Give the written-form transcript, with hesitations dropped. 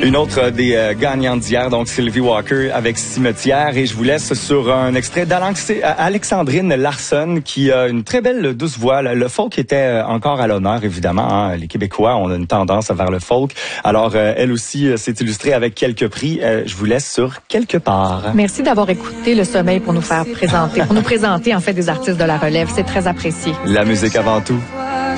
Une autre des gagnantes d'hier, donc Sylvie Walker avec Cimetière. Et je vous laisse sur un extrait d'Alexandrine Larsson qui a une très belle douce voix. Le folk était encore à l'honneur, évidemment. Hein. Les Québécois, on a une tendance vers le folk. Alors, elle aussi s'est illustrée avec quelques prix. Je vous laisse sur Quelque part. Merci d'avoir écouté Le Sommeil pour nous présenter en fait des artistes de la relève. C'est très apprécié. La musique avant tout.